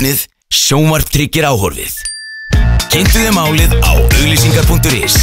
Nafnið Sjónvarp tryggir áhorfið. Kynntu þið málið á auglýsingar.is.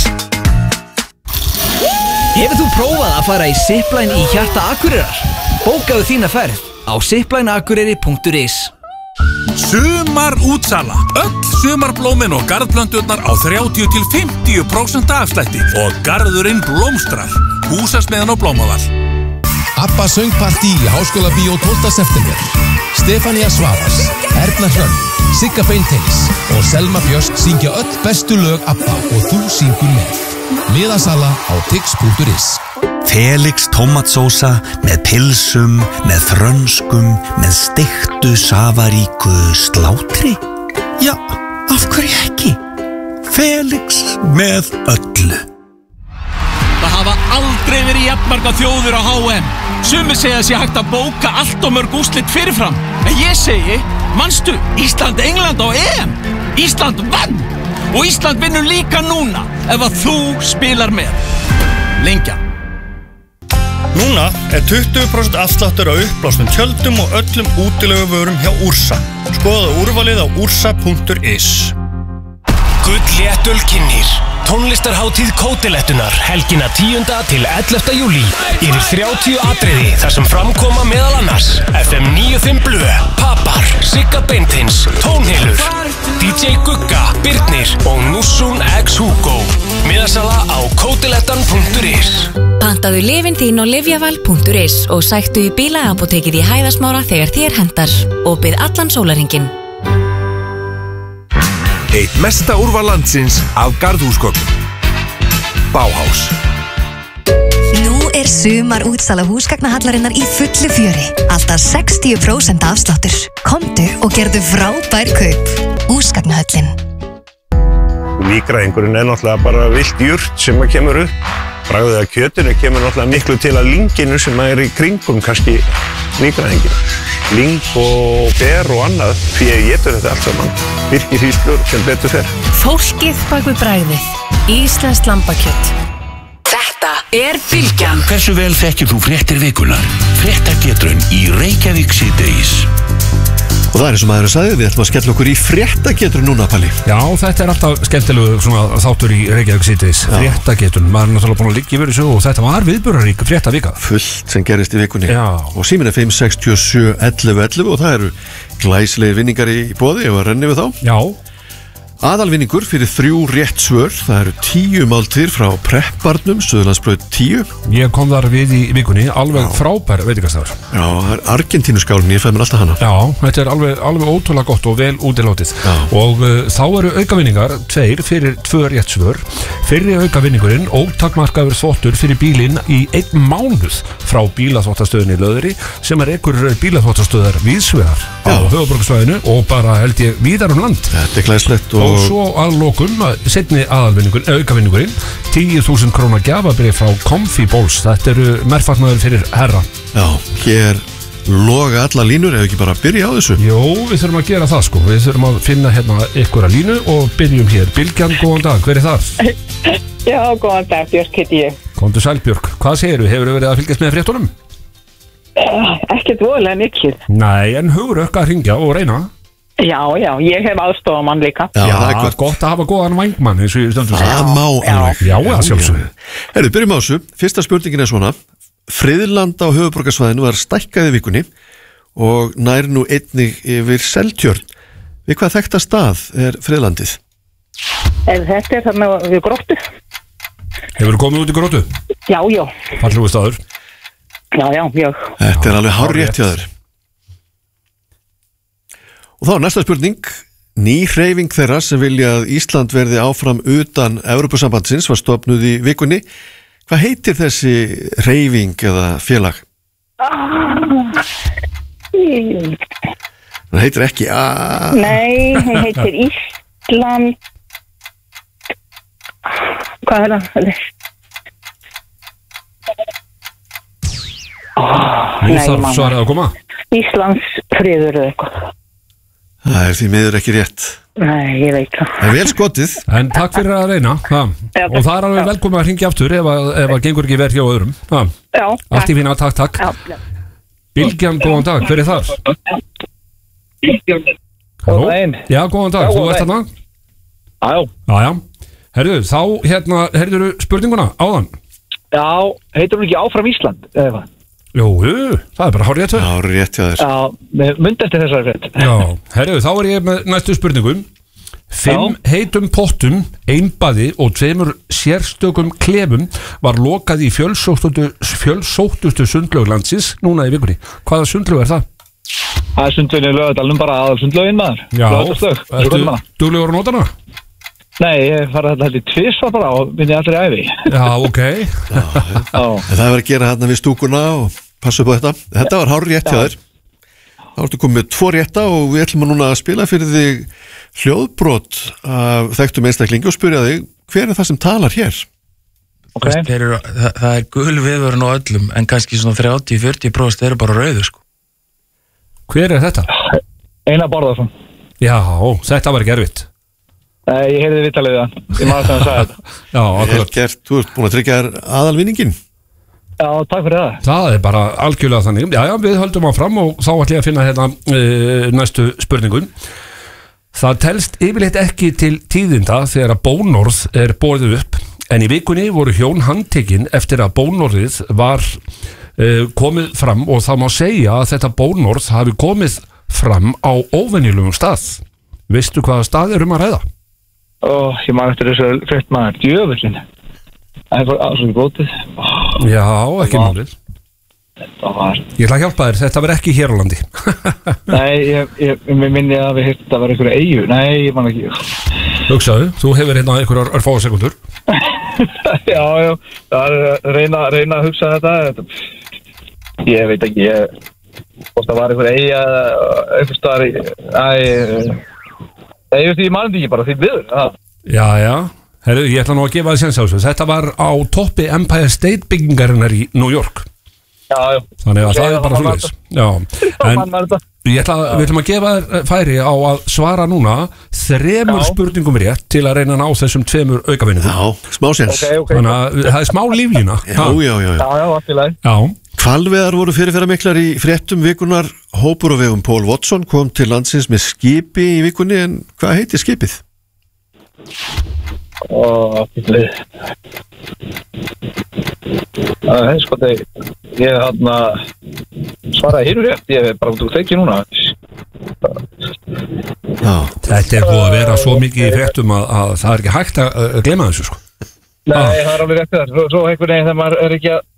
Hefur þú prófað að fara í Zipline í hjarta Akureyrar? Bókaðu þína ferð á ziplineakureyri.is. Sumar útsala. Öll sumarblómin og garðplönturnar á 30-50% afslætti og garðurinn blómstrar. Húsasmiðjan og Blómavall. Abba söngpartí í Háskólabíó 12. september. Stefania Svavars, Erna Hrönn, Sigga Beinteins og Selma Björst syngja öll bestu lög Abba og þú syngur með. Miðasala á tix.is. Felix tómatsósa með pilsum, með frönskum, með steiktu safaríku slátri? Já, af hverju ekki? Felix með öllu. Það hafa aldrei verið jafnmarga þjóðir á HM. Sumir segja að sé hægt að bóka allt og mörg úrslit fyrirfram. En ég segi, manstu, Ísland-England á EM. Ísland vann. Og Ísland vinnur líka núna ef að þú spilar með. Lengja. Núna 20% afsláttur á uppblásnum tjöldum og öllum útileguvörum hjá Ursa. Skoða úrvalið á ursa.is. Gullléttul kynnir tónlistarhátíð Kótilettunar helgina 10. til 11. júlí. Yfir 30 atriði þar sem framkoma meðal annars FM 95 Blö, Papar, Sigga Beinteins, Tónhylur, DJ Gugga, Birnir og Nussun X Hugo. Miðasala á kótilettan.is. Pantaðu lyfin þín á livjaval.is og sæktu í bílaapotekið í Hæðasmára þegar þér hentar. Opið allan sólarhringinn. Eitt mesta úrval landsins af garðhúsgögnum. Bauhaus. Nú sumar útsala húsgagnahallarinnar í fullu fjöri. Alltaf 60% afsláttur. Komdu og gerðu frábær kaup. Húsgagnahöllin. Nýgræðingurinn náttúrulega bara vilt jurt sem kemur upp. Bragðið að kjötinu kemur náttúrulega miklu til að lynginu sem í kringum kannski nýgræðingina. Lyng og ber og annað, því ég étur þetta allt saman. Virkir hýslur sem betur fer. Fólkið bak við bragðið. Íslenskt lambakjöt. Þetta Bylgjan. Hversu vel þekkir þú fréttir vikunar? Fréttagetrun í Reykjavík síðdegis. Og það eins og maður sagði, við ætlum að skella okkur í fréttagetrun núna, Palli. Já, þetta alltaf skemmtilegu þáttur í Reykjavík síðdegis. Fréttagetrun, maður náttúrulega búin að liggja yfir þessu og þetta var viðburðarík fréttavika. Fullt sem gerist í vikunni. Já. Og síminn 567 11 11 og það eru glæsilegir vinningar í boði ef að renni við þá. Já. Aðalvinningur fyrir 3 rétt svör. Það eru 10 máltíðir frá Prepparnum, Suðurlandsbraut 10. Ég kom þar við í vikunni, alveg frábær veitingastafur. Já, það er Argentínuskálin, ég fæ mér alltaf hana. Já, þetta er alveg ótrúlega gott og vel útilátið. Og þá eru aukavinningar 2 fyrir 2 rétt svör. Fyrri aukavinningurinn, ótakmarkaður þvottur fyrir bílinn í 1 mánuð frá bílaþvottastöðinni Löðri sem ekkur bílaþvottastöðar víðsvegar á höfuðborgarsvæðinu og bara held ég víðar land. Þetta er glæslegt og svo að lokum, seinni aukavinningurinn 10.000 króna gjafabrif frá Comfy Balls. Þetta eru merfatnaður fyrir herra. Já, hér loga alla línur, ef ekki bara byrja á þessu. Jó, við þurfum að gera það sko. Við þurfum að finna hérna ykkur að línu og byrjum hér. Bylgjan, góðan dag, hver er þar? Já, góðan dag, Björk heiti ég. Komdu sæl Björk, hvað segirðu? Hefurðu verið að fylgjast með fréttunum? Ekkert voðalega mikið. Nei, en hugurökk að hringja og reyna. Já, ég hef aðstofamann líka. Já, það er gott að hafa góðan vængmann eins og ég stundum það má alveg. Já, sjálfsögðu. Herru, byrjum á þessu. Fyrsta spurningin er svona. Friðland á höfuðborgarsvæðinu var stækkað í vikunni og nær nú einnig yfir Seltjörn. Við hvað þekkta stað er Friðlandið? Þetta er þarna við Gróttu. Hefurðu komið út í Gróttu? Já. Fallegur staður? Já, mjög. Þetta er alveg hárrétt hjá þér. Og þá næsta spurning, ný hreyfing þeirra sem vilja að Ísland verði áfram utan Evrópusambandsins var stofnuð í vikunni. Hvað heitir þessi hreyfing eða félag? Það heitir ekki Nei, það heitir Ísland. Hvað er það? Nú þarf svarið að koma. Íslands friður eða eitthvað. Það er því miður ekki rétt. Nei, ég veit það. Það er vel skotið. En takk fyrir að reyna. Og það er alveg velkomið að hringja aftur ef að gengur ekki verð hjá öðrum. Já. Allt í fína, takk. Bylgjan, góðan dag, hver er þar? Halló? Já, góðan dag, þú ert þarna? Já. Herðu, þá heyrðu spurninguna áðan? Já, heitir hún ekki Áfram Ísland, eða hvað? Jú, það er bara hárrétt hjá þér. Hárrétt hjá þér. Já, mundi eftir þessari frétt. Já, herðu, þá er ég með næstu spurningum. 5 heitum pottum, 1 baði og 2 sérstökum klefum var lokað í fjölsóttustu sundlauglandsins núna í vikunni. Hvaða sundlaug er það? Það er sundlaugin í Laugardalnum, bara aðalsundlaugin maður. Já, ertu duglegur að nota hana? Nei, ég farið þetta heldur tvisvar bara og minni allir í æfi. Já, ok. Það var að gera hérna við stúkuna og passa upp á þetta. Þetta var hárrétt hjá þér. Þá ertu komið 2 rétta og við ætlum að núna að spila fyrir þig hljóðbrot af þekktum einstaklingi og spyrja þig, hver er það sem talar hér? Það er gul viðvörun á öllum, en kannski svona 30-40% eru bara rauðu, sko. Hver er þetta? Einar Bárðarsson. Já, þetta var ekki erfitt. Ég heyrði vitalið það. Ég maður sem að sagði þetta. Já, akkurat. Þú ert búin að tryggja þér aðalvinningin. Já, takk fyrir það. Það er bara algjörlega þannig. Já, við höldum áfram og þá ætlum ég að finna hérna næstu spurningun. Það telst yfirleitt ekki til tíðinda þegar að bónorð er borðið upp, en í vikunni voru hjón handtekinn eftir að bónorðið var komið fram og það má segja að þetta bónorð hafi komið fram á óvenjulegum stað. Veistu hvaða stað er að ræða? Ég maður eftir þessu frétt maður, djöfullin. Það er svo gótið. Já, ekki málið. Ég ætla að hjálpa þér, þetta var ekki hér á landi. Nei, ég minni að við hirtum að það var einhverju eyju. Nei, ég man ekki. Hugsaðu, þú hefur hérna einhverjar örfáa sekundur. Já, það er reyna að hugsa þetta. Ég veit ekki, hvort það var einhverju eyja eða einhver staðar ég man ekki bara því viður. Já, herru, ég ætla nú að gefa það séns á þessu. Þetta var á toppi Empire State byggingarinnar í New York. Já. Þannig að það er bara svoleiðis. Já, en við ætlum að gefa þér færi á að svara núna 3 spurningum rétt til að reyna að ná þessum 2 aukavinningum. Já, smá séns. Þannig að það er smá líflína. Já, allt í lagi. Já. Hvalveiðar voru fyrirferðarmiklar í fréttum vikunar. Hópur á vegum Paul Watson kom til landsins með skipi í vikunni, en hvað heitir skipið? Ég svaraði hér rétt, ég bara út úr þekki núna. Þetta er búið að vera svo mikið í fréttum að það er ekki hægt að gleyma þessu, sko. Nei, það er alveg rétt þar. Svo einhvern veginn þegar maður er ekki að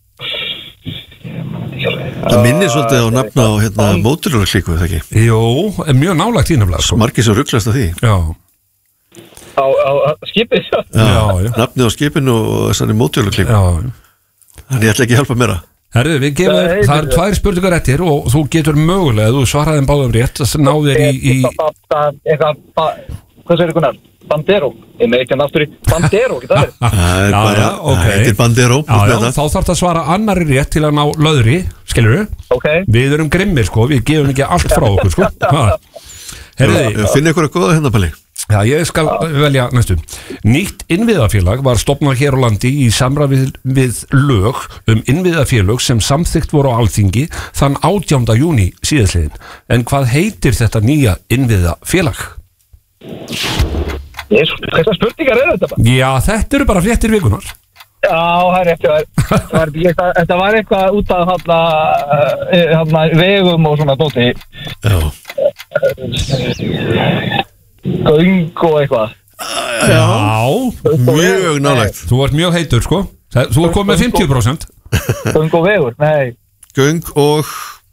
Það minnir svolítið á nafna á mótorhjólaklíku, eða ekki? Jú, mjög nálægt í nefnilega, sko. Margir sem ruglast á því. Já. Á skipið? Já, nafni á skipinu og þessari mótorhjólaklíku. Já. Þannig ég ætla ekki að hjálpa mér að. Herðu, við gefum þér, það er 2 spurningar réttir og þú getur mögulega, þú svaraði báðum rétt, það náður í... Hvað segir ykkur nefn? Bandero, ég með ekki náttúr í Bandero, ekki það? Það er bara, þetta er Bandero. Já, þá þarf það að svara annari rétt til að ná löðri, skilur við? Ok. Við erum grimmir, sko, við gefum ekki allt frá okkur, sko. Finn ykkur að góða hérna, Palli. Já, ég skal velja næstu. Nýtt innviðafélag var stofnað hér á landi í samræmi við lög innviðafélag sem samþykkt voru á Alþingi þann 18. júní síðastliðin. En hvað heitir þetta nýja innviðafélag? Hvað spurningar þetta bara? Já, þetta eru bara fréttir vikunar. Já, það er rétt. Þetta var eitthvað út af vegum og svona dóti. Já. Göng og eitthvað. Já, mjög nálægt. Þú ert mjög heitur, sko. Þú ert komið með 50%. Göng og vegur, nei. Göng og...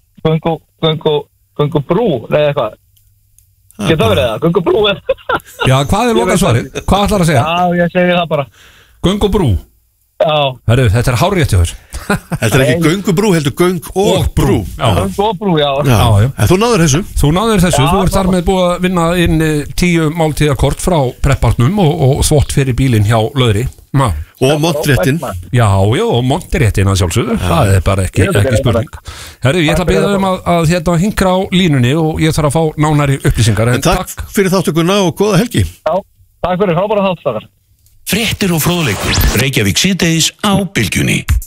Göng og brú, nei eitthvað. Geta verið það, göng og brú. Já, hvað er lokað svarið? Hvað ætlar að segja? Já, ég segi það bara. Göng og brú. Já. Herru, þetta er hárrétt hjá þér. Þetta er ekki göng og brú, heldur göng og brú. Göng og brú, já. En þú náður þessu. Þú ert þar með búið að vinna inn 10 máltíðakort frá preppartnum og þvott fyrir bílinn hjá löðri. Og montréttin. Já, og montréttin að sjálfsögðu. Það er bara ekki spurning. Herru, ég ætla að biðja að hinkra á línunni og ég þarf að fá nánari upplýsingar. Takk fyrir þáttökuna og góða helgi. Já, takk fyrir frábæra þáttökar. Fréttir og fróðleikur. Reykjavík síðdegis á Bylgjunni.